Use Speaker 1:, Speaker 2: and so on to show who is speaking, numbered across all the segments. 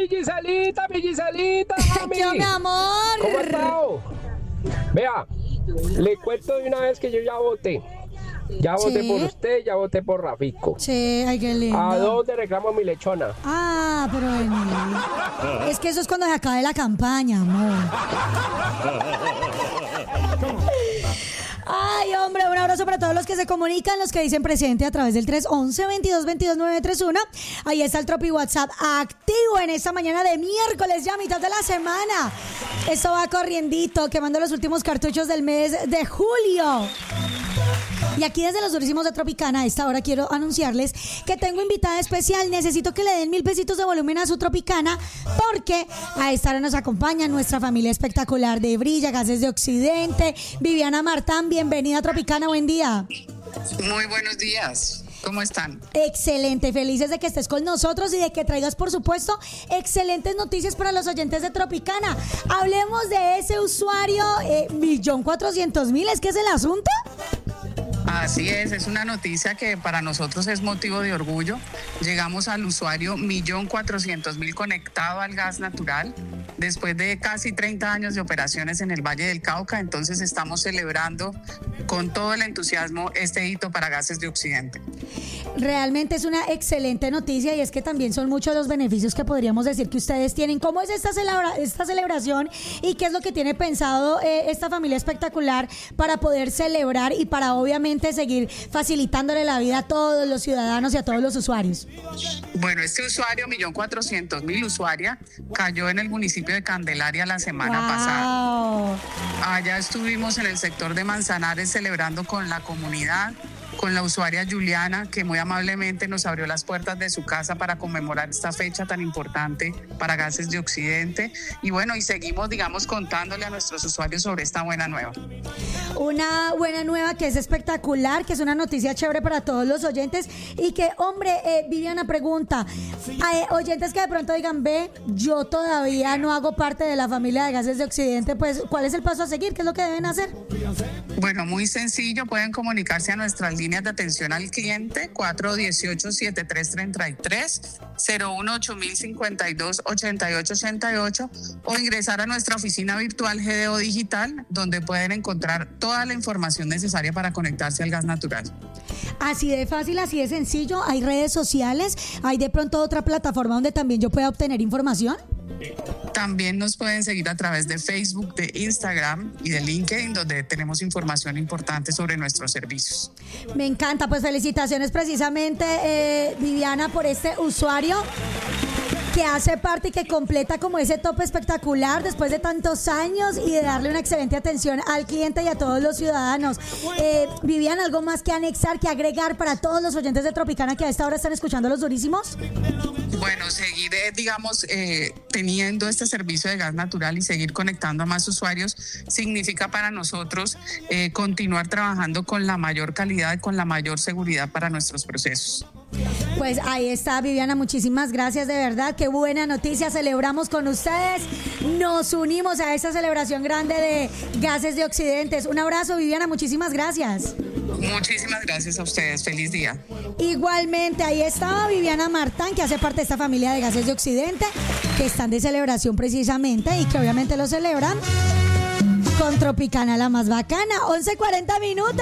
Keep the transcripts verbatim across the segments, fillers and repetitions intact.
Speaker 1: mi Giselita, mi Giselita, mami.
Speaker 2: Yo, mi amor.
Speaker 1: ¿Cómo ha estado? Vea, le cuento de una vez que yo ya voté. Ya voté
Speaker 2: ¿Sí?
Speaker 1: por usted, ya voté por Rafico.
Speaker 2: Sí, ay, qué lindo.
Speaker 1: ¿A dónde reclamo mi lechona?
Speaker 2: Ah, pero bueno. Es que eso es cuando se acabe la campaña, amor. Ay, hombre, un abrazo para todos los que se comunican, los que dicen presente a través del tres once, veintidós veintidós, nueve tres uno. Ahí está el Tropi WhatsApp activo en esta mañana de miércoles, ya a mitad de la semana. Esto va corriendito, quemando los últimos cartuchos del mes de julio. Y aquí desde los durísimos de Tropicana, a esta hora quiero anunciarles que tengo invitada especial. Necesito que le den mil pesitos de volumen a su Tropicana, porque a esta hora nos acompaña nuestra familia espectacular de Brilla, Gases de Occidente. Viviana Martán, bienvenida a Tropicana, buen día.
Speaker 3: Muy buenos días. ¿Cómo están?
Speaker 2: Excelente, felices de que estés con nosotros y de que traigas, por supuesto, excelentes noticias para los oyentes de Tropicana. Hablemos de ese usuario, eh, millón cuatrocientos mil, ¿es que es el asunto?
Speaker 3: Así es, es una noticia que para nosotros es motivo de orgullo. Llegamos al usuario millón cuatrocientos mil conectado al gas natural después de casi treinta años de operaciones en el Valle del Cauca. Entonces estamos celebrando con todo el entusiasmo este hito para Gases de Occidente.
Speaker 2: Realmente es una excelente noticia y es que también son muchos los beneficios que podríamos decir que ustedes tienen. ¿Cómo es esta, celebra- esta celebración y qué es lo que tiene pensado eh, esta familia espectacular para poder celebrar y para obviamente seguir facilitándole la vida a todos los ciudadanos y a todos los usuarios?
Speaker 3: Bueno, este usuario, millón cuatrocientos mil usuaria, cayó en el municipio de Candelaria la semana
Speaker 2: wow.
Speaker 3: pasada. Allá estuvimos en el sector de Manzanares celebrando con la comunidad, con la usuaria Juliana, que muy amablemente nos abrió las puertas de su casa para conmemorar esta fecha tan importante para Gases de Occidente. Y bueno, y seguimos, digamos, contándole a nuestros usuarios sobre esta buena nueva.
Speaker 2: Una buena nueva que es espectacular, que es una noticia chévere para todos los oyentes y que, hombre, eh, Viviana pregunta, eh, oyentes que de pronto digan, ve, yo todavía no hago parte de la familia de Gases de Occidente, pues, ¿cuál es el paso a seguir? ¿Qué es lo que deben hacer?
Speaker 3: Bueno, muy sencillo, pueden comunicarse a nuestras líneas de atención al cliente cuatro uno ocho, siete tres tres tres, cero uno ocho mil cincuenta y dos ochenta y ocho ochenta y ocho o ingresar a nuestra oficina virtual G D O Digital, donde pueden encontrar toda la información necesaria para conectarse al gas natural.
Speaker 2: Así de fácil, así de sencillo. ¿Hay redes sociales? ¿Hay de pronto otra plataforma donde también yo pueda obtener información?
Speaker 3: También nos pueden seguir a través de Facebook, de Instagram y de LinkedIn, donde tenemos información importante sobre nuestros servicios.
Speaker 2: Me encanta, pues felicitaciones precisamente, eh, Viviana, por este usuario que hace parte y que completa como ese tope espectacular después de tantos años y de darle una excelente atención al cliente y a todos los ciudadanos. Eh, Viviana, ¿algo más que anexar, que agregar para todos los oyentes de Tropicana que a esta hora están escuchando Los Durísimos?
Speaker 3: Bueno, seguir, eh, digamos, eh, teniendo este servicio de gas natural y seguir conectando a más usuarios significa para nosotros eh, continuar trabajando con la mayor calidad y con la mayor seguridad para nuestros procesos.
Speaker 2: Pues ahí está, Viviana, muchísimas gracias, de verdad, qué buena noticia, celebramos con ustedes, nos unimos a esta celebración grande de Gases de Occidentes. Un abrazo, Viviana, muchísimas gracias.
Speaker 3: Muchísimas gracias a ustedes, feliz día.
Speaker 2: Igualmente, ahí estaba Viviana Martán, que hace parte de esta familia de Gases de Occidente, que están de celebración precisamente y que obviamente lo celebran con Tropicana, la más bacana. Once cuarenta minutos.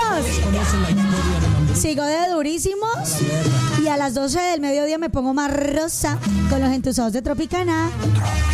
Speaker 2: Sigo de durísimos y a las doce del mediodía me pongo más rosa con los entusiasmados de Tropicana.